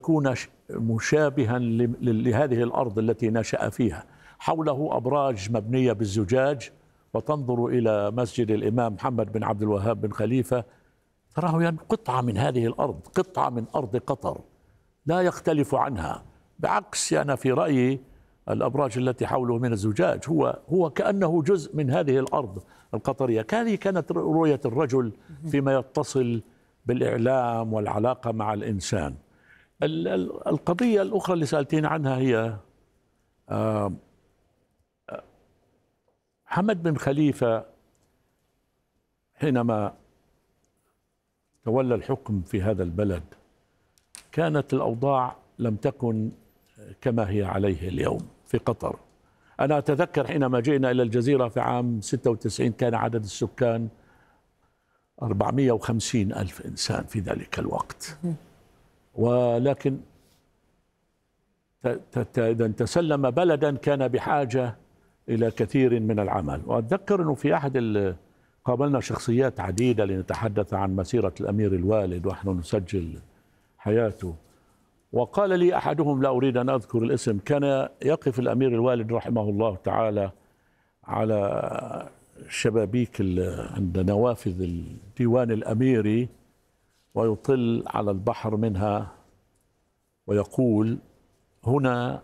يكون مشابها لهذه الأرض التي نشأ فيها. حوله أبراج مبنية بالزجاج، وتنظر إلى مسجد الإمام محمد بن عبد الوهاب بن خليفة تراه يعني قطعة من هذه الأرض، قطعة من أرض قطر لا يختلف عنها. بعكس أنا في رأيي الأبراج التي حوله من الزجاج هو كأنه جزء من هذه الأرض القطرية. هذه كانت رؤية الرجل فيما يتصل بالإعلام والعلاقة مع الإنسان. القضية الأخرى اللي سألتين عنها هي حمد بن خليفة حينما تولى الحكم في هذا البلد كانت الأوضاع لم تكن كما هي عليه اليوم في قطر. أنا أتذكر حينما جئنا إلى الجزيرة في عام 96 كان عدد السكان 450 ألف إنسان في ذلك الوقت، ولكن إذا تسلم بلدا كان بحاجة إلى كثير من العمل. وأتذكر أنه في أحد قابلنا شخصيات عديدة لنتحدث عن مسيرة الأمير الوالد ونحن نسجل حياته، وقال لي أحدهم لا أريد أن أذكر الاسم، كان يقف الأمير الوالد رحمه الله تعالى على شبابيك عند نوافذ الديوان الأميري ويطل على البحر منها ويقول: هنا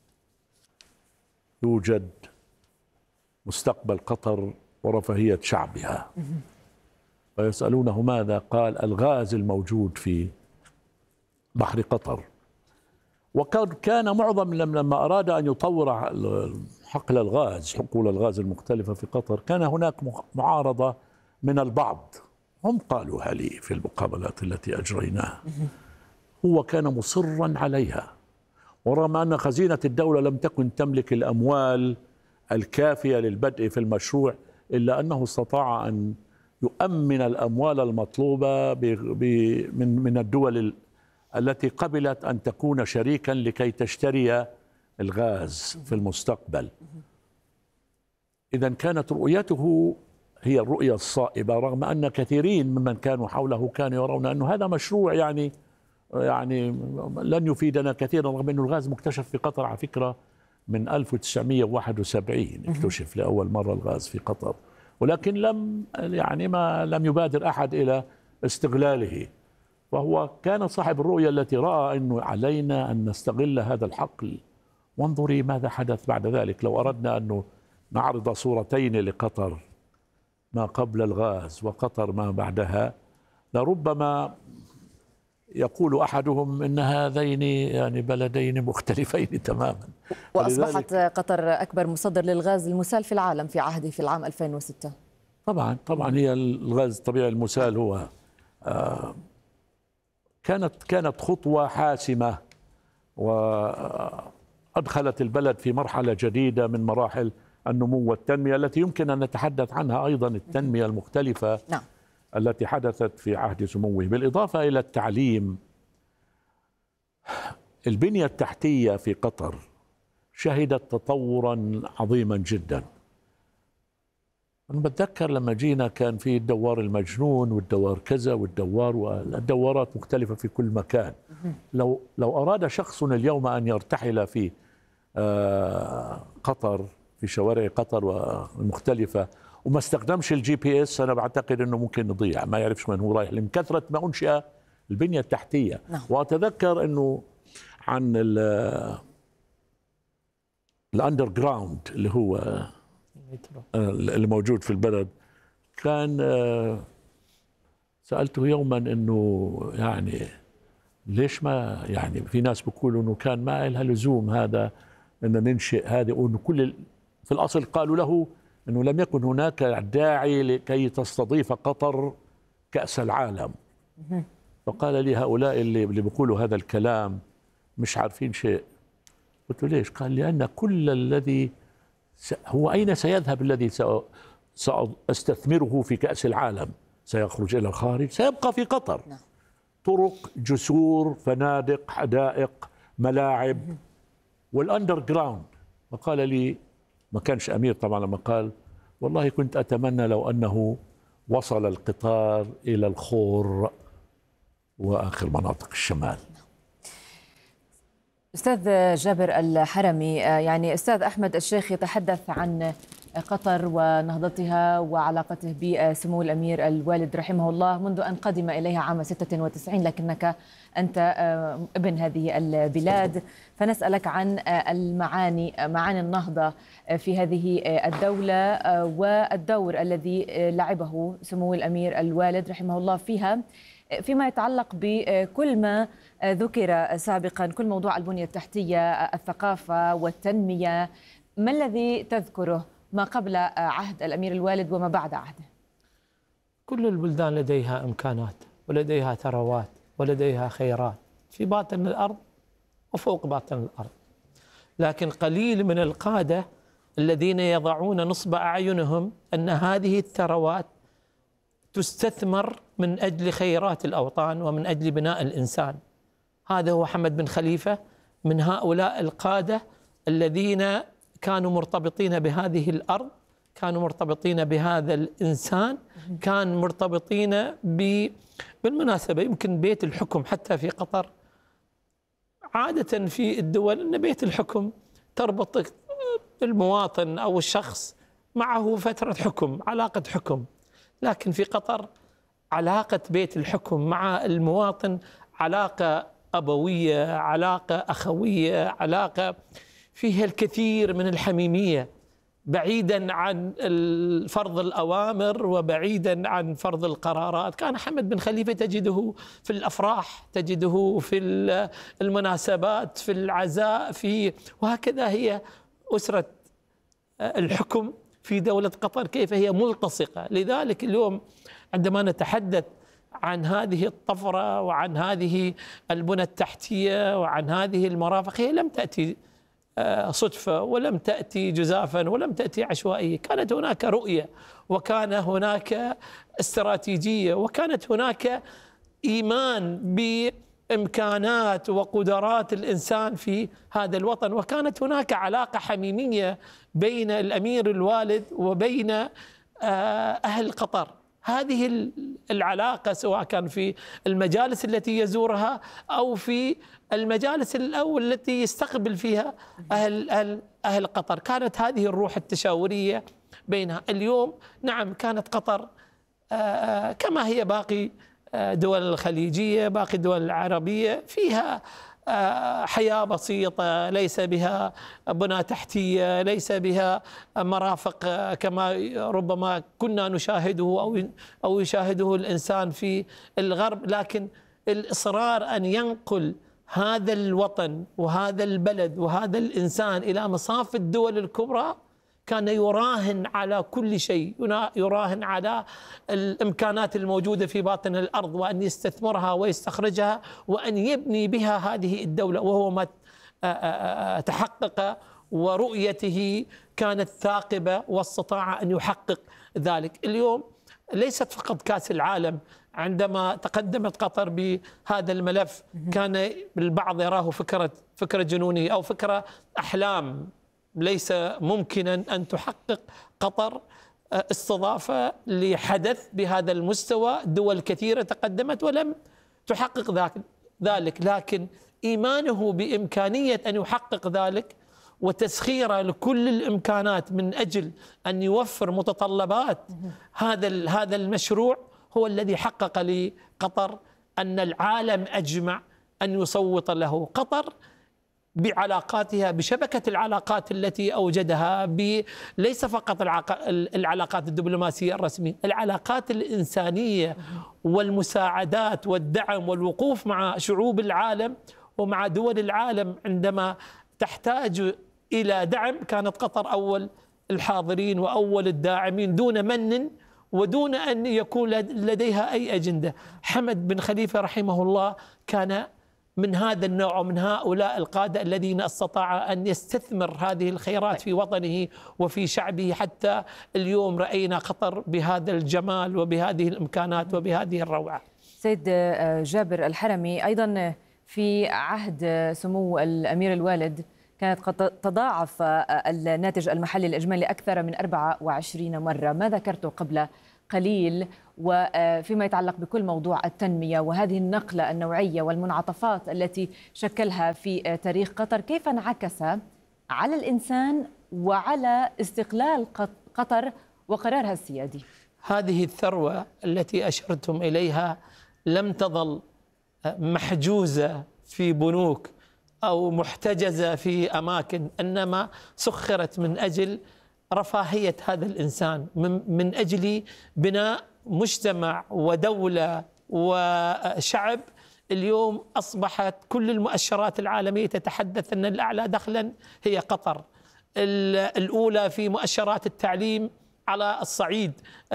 يوجد مستقبل قطر ورفاهية شعبها. ويسألونه ماذا؟ قال: الغاز الموجود في بحر قطر. وكان معظم لما أراد أن يطور حقل الغاز، حقول الغاز المختلفة في قطر، كان هناك معارضة من البعض، هم قالوها لي في المقابلات التي أجريناها. هو كان مصرا عليها، ورغم أن خزينة الدولة لم تكن تملك الأموال الكافية للبدء في المشروع، إلا أنه استطاع أن يؤمن الأموال المطلوبة من الدول التي قبلت أن تكون شريكا لكي تشتري الغاز في المستقبل. إذا كانت رؤيته هي الرؤية الصائبة، رغم أن كثيرين ممن كانوا حوله كانوا يرون أن هذا مشروع يعني لن يفيدنا كثيرا، رغم أن الغاز مكتشف في قطر على فكرة من 1971 اكتشف لأول مرة الغاز في قطر، ولكن لم يبادر أحد إلى استغلاله. وهو كان صاحب الرؤية التي رأى أنه علينا أن نستغل هذا الحقل. وانظري ماذا حدث بعد ذلك. لو أردنا أن نعرض صورتين لقطر، ما قبل الغاز وقطر ما بعدها، لربما يقول أحدهم إن هذين يعني بلدين مختلفين تماما. وأصبحت قطر أكبر مصدر للغاز المسال في العالم في عهده في العام 2006. طبعا هي الغاز الطبيعي المسال هو كانت خطوة حاسمة، وأدخلت البلد في مرحلة جديدة من مراحل النمو والتنمية التي يمكن أن نتحدث عنها أيضا، التنمية المختلفة التي حدثت في عهد سموه. بالإضافة إلى التعليم، البنية التحتية في قطر شهدت تطورا عظيما جدا. أنا بتذكر لما جينا كان في الدوار المجنون والدوار كذا والدوارات مختلفة في كل مكان. لو أراد شخص اليوم أن يرتحل في قطر، في شوارع قطر المختلفة، وما استخدمش الجي بي اس، أنا بعتقد أنه ممكن يضيع، ما يعرفش من هو رايح، من كثرة ما أنشئ البنية التحتية. وأتذكر أنه عن الأندر جراوند اللي هو اللي موجود في البلد، كان سألته يوما أنه يعني ليش ما يعني في ناس بيقولوا أنه كان ما لها لزوم هذا أن ننشئ هذه، وأنه في الأصل قالوا له أنه لم يكن هناك داعي لكي تستضيف قطر كأس العالم. فقال لي هؤلاء اللي بيقولوا هذا الكلام مش عارفين شيء. قلت له ليش؟ قال لأن كل الذي هو أين سيذهب الذي سأستثمره في كأس العالم؟ سيخرج إلى الخارج؟ سيبقى في قطر. طرق، جسور، فنادق، حدائق، ملاعب، والأندر جراوند. وقال لي، ما كانش أمير طبعا، لما قال والله كنت أتمنى لو أنه وصل القطار إلى الخور وآخر مناطق الشمال. أستاذ جابر الحرمي، يعني أستاذ أحمد الشيخ يتحدث عن قطر ونهضتها وعلاقته بسمو الأمير الوالد رحمه الله منذ أن قدم إليها عام 96، لكنك أنت ابن هذه البلاد، فنسألك عن معاني النهضة في هذه الدولة والدور الذي لعبه سمو الأمير الوالد رحمه الله فيها، فيما يتعلق بكل ما ذكر سابقا، كل موضوع البنية التحتية، الثقافة والتنمية. ما الذي تذكره ما قبل عهد الأمير الوالد وما بعد عهده؟ كل البلدان لديها إمكانات ولديها ثروات ولديها خيرات في باطن الأرض وفوق باطن الأرض، لكن قليل من القادة الذين يضعون نصب أعينهم أن هذه الثروات تستثمر من أجل خيرات الأوطان ومن أجل بناء الإنسان. هذا هو حمد بن خليفة، من هؤلاء القادة الذين كانوا مرتبطين بهذه الأرض، كانوا مرتبطين بهذا الإنسان، كانوا مرتبطين بالمناسبة يمكن بيت الحكم حتى في قطر، عادة في الدول أن بيت الحكم تربط المواطن أو الشخص معه فترة حكم، علاقة حكم، لكن في قطر علاقة بيت الحكم مع المواطن علاقة أبوية، علاقة أخوية، علاقة فيها الكثير من الحميمية، بعيدا عن فرض الأوامر وبعيدا عن فرض القرارات. كان حمد بن خليفة تجده في الأفراح، تجده في المناسبات، في العزاء، وهكذا هي أسرة الحكم في دولة قطر، كيف هي ملتصقة. لذلك اليوم عندما نتحدث عن هذه الطفرة وعن هذه البنى التحتية وعن هذه المرافق، هي لم تأتي صدفة ولم تأتي جزافا ولم تأتي عشوائية، كانت هناك رؤية وكان هناك استراتيجية وكانت هناك إيمان بإمكانات وقدرات الإنسان في هذا الوطن، وكانت هناك علاقة حميمية بين الأمير الوالد وبين أهل قطر. هذه العلاقة سواء كان في المجالس التي يزورها أو في المجالس التي يستقبل فيها أهل قطر، كانت هذه الروح التشاورية بينها. اليوم نعم كانت قطر كما هي باقي دول الخليجية، باقي الدول العربية، فيها حياة بسيطة، ليس بها بنى تحتية، ليس بها مرافق كما ربما كنا نشاهده أو يشاهده الإنسان في الغرب، لكن الإصرار أن ينقل هذا الوطن وهذا البلد وهذا الإنسان إلى مصاف الدول الكبرى كان يراهن على كل شيء، يراهن على الإمكانات الموجودة في باطن الأرض وأن يستثمرها ويستخرجها وأن يبني بها هذه الدولة، وهو ما تحقق ورؤيته كانت ثاقبة واستطاع أن يحقق ذلك. اليوم ليست فقط كأس العالم، عندما تقدمت قطر بهذا الملف كان البعض يراه فكرة جنونية أو فكرة أحلام، ليس ممكنا أن تحقق قطر استضافة لحدث بهذا المستوى. دول كثيرة تقدمت ولم تحقق ذلك، لكن إيمانه بإمكانية أن يحقق ذلك وتسخيره لكل الإمكانات من أجل أن يوفر متطلبات هذا المشروع هو الذي حقق لقطر أن العالم أجمع أن يصوت له. قطر بعلاقاتها، بشبكة العلاقات التي أوجدها، ليس فقط العلاقات الدبلوماسية الرسمية، العلاقات الإنسانية والمساعدات والدعم والوقوف مع شعوب العالم ومع دول العالم عندما تحتاج إلى دعم، كانت قطر أول الحاضرين وأول الداعمين دون من ودون أن يكون لديها أي أجندة. حمد بن خليفة رحمه الله كان من هذا النوع ومن هؤلاء القادة الذين استطاع أن يستثمر هذه الخيرات في وطنه وفي شعبه، حتى اليوم رأينا قطر بهذا الجمال وبهذه الإمكانات وبهذه الروعة. سيد جابر الحرمي، أيضا في عهد سمو الأمير الوالد كانت قد تضاعف الناتج المحلي الإجمالي أكثر من 24 مرة، ما ذكرته قليل وفيما يتعلق بكل موضوع التنمية وهذه النقلة النوعية والمنعطفات التي شكلها في تاريخ قطر، كيف انعكس على الإنسان وعلى استقلال قطر وقرارها السيادي؟ هذه الثروة التي أشرتم إليها لم تظل محجوزة في بنوك أو محتجزة في أماكن، إنما سخرت من أجل رفاهية هذا الإنسان، من أجل بناء مجتمع ودولة وشعب. اليوم أصبحت كل المؤشرات العالمية تتحدث أن الأعلى دخلا هي قطر، الأولى في مؤشرات التعليم على الصعيد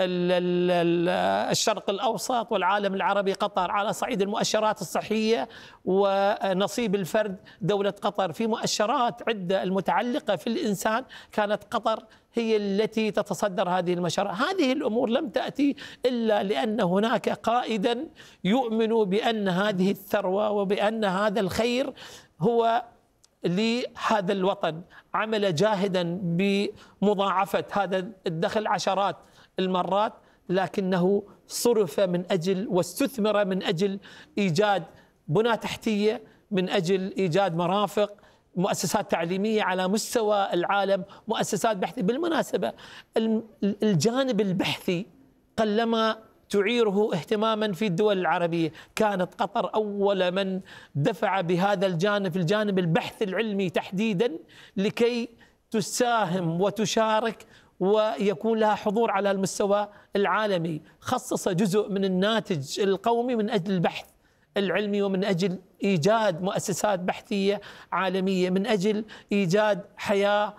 الشرق الأوسط والعالم العربي قطر، على صعيد المؤشرات الصحية ونصيب الفرد دولة قطر، في مؤشرات عدة المتعلقة في الإنسان كانت قطر هي التي تتصدر هذه المؤشرات. هذه الأمور لم تأتي إلا لأن هناك قائدا يؤمن بأن هذه الثروة وبأن هذا الخير هو لهذا الوطن، عمل جاهدا بمضاعفة هذا الدخل عشرات المرات، لكنه صرف من أجل واستثمر من أجل إيجاد بنى تحتية، من أجل إيجاد مرافق، مؤسسات تعليمية على مستوى العالم، مؤسسات بحثية. بالمناسبة الجانب البحثي قلما تعيره اهتماما في الدول العربية، كانت قطر أول من دفع بهذا الجانب، في الجانب البحث العلمي تحديدا، لكي تساهم وتشارك ويكون لها حضور على المستوى العالمي. خصص جزء من الناتج القومي من أجل البحث العلمي ومن أجل إيجاد مؤسسات بحثية عالمية، من أجل إيجاد حياة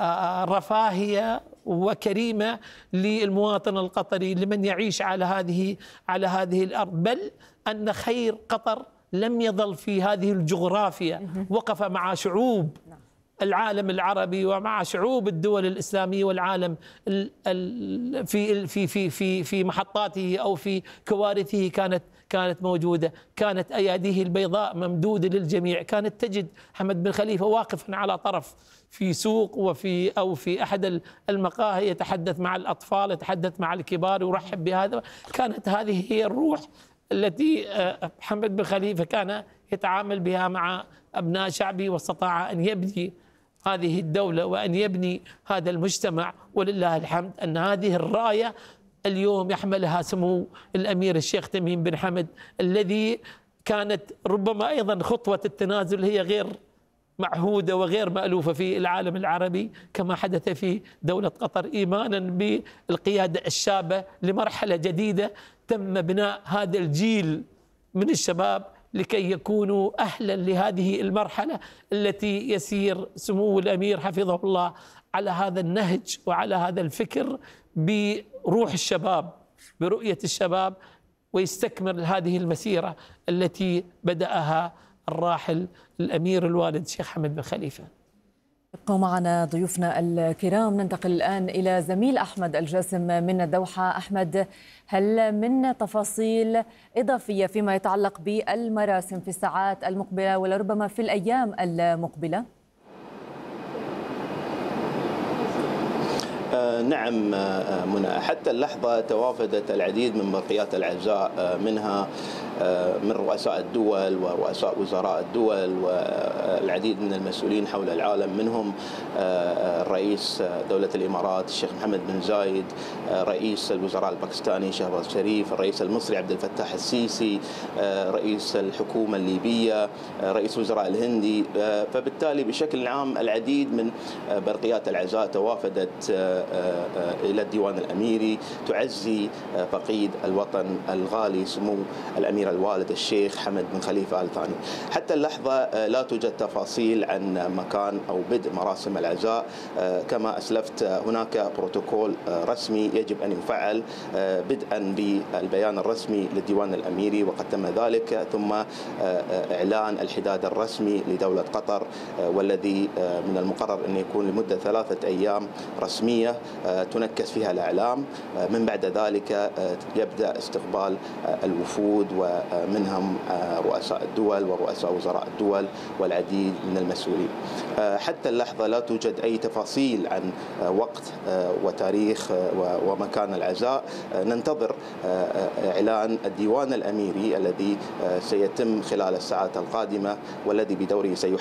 رفاهية وكريمة للمواطن القطري، لمن يعيش على هذه الأرض. بل أن خير قطر لم يظل في هذه الجغرافيا، وقف مع شعوب العالم العربي ومع شعوب الدول الإسلامية والعالم في في في في في محطاته أو في كوارثه كانت موجودة، كانت أياديه البيضاء ممدودة للجميع. كانت تجد حمد بن خليفة واقفا على طرف في سوق أو في أحد المقاهي، يتحدث مع الأطفال، يتحدث مع الكبار، يرحب بهذا. كانت هذه هي الروح التي حمد بن خليفة كان يتعامل بها مع أبناء شعبه، واستطاع أن يبني هذه الدولة وأن يبني هذا المجتمع. ولله الحمد أن هذه الراية اليوم يحملها سمو الأمير الشيخ تميم بن حمد، الذي كانت ربما أيضا خطوة التنازل هي غير معهودة وغير مألوفة في العالم العربي كما حدث في دولة قطر، إيمانا بالقيادة الشابة لمرحلة جديدة تم بناء هذا الجيل من الشباب لكي يكونوا أهلا لهذه المرحلة التي يسير سمو الأمير حفظه الله على هذا النهج وعلى هذا الفكر بروح الشباب، برؤية الشباب، ويستكمل هذه المسيرة التي بدأها الراحل الأمير الوالد الشيخ حمد بن خليفة. ابقوا معنا ضيوفنا الكرام. ننتقل الآن إلى زميل أحمد الجاسم من الدوحة. أحمد، هل من تفاصيل إضافية فيما يتعلق بالمراسم في الساعات المقبلة ولربما في الأيام المقبلة؟ نعم منى، حتى اللحظة توافدت العديد من مرقيات العزاء، منها من رؤساء الدول ورؤساء وزراء الدول والعديد من المسؤولين حول العالم، منهم رئيس دولة الإمارات الشيخ محمد بن زايد، رئيس الوزراء الباكستاني شهباز شريف، الرئيس المصري عبد الفتاح السيسي، رئيس الحكومة الليبية، رئيس الوزراء الهندي. فبالتالي بشكل عام العديد من برقيات العزاء توافدت إلى الديوان الأميري تعزي فقيد الوطن الغالي سمو الأمير الوالد الشيخ حمد بن خليفة آل ثاني. حتى اللحظة لا توجد تفاصيل عن مكان أو بدء مراسم العزاء. كما أسلفت هناك بروتوكول رسمي يجب أن يفعل بدءا بالبيان الرسمي للديوان الأميري، وقد تم ذلك، ثم إعلان الحداد الرسمي لدولة قطر، والذي من المقرر أن يكون لمدة 3 أيام رسمية تنكس فيها الأعلام. من بعد ذلك يبدأ استقبال الوفود ومنهم رؤساء الدول ورؤساء وزراء الدول والعديد من المسؤولين. حتى اللحظة لا توجد أي تفاصيل عن وقت وتاريخ ومكان العزاء. ننتظر إعلان الديوان الأميري الذي سيتم خلال الساعات القادمة، والذي بدوره